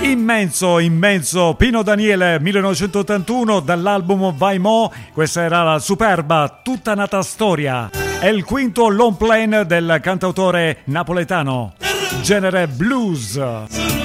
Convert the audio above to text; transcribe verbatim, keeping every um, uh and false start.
Immenso, immenso Pino Daniele, millenovecentottantuno, dall'album Vai Mo. Questa era la superba Tutta nata storia. È il quinto long plane del cantautore napoletano, genere blues.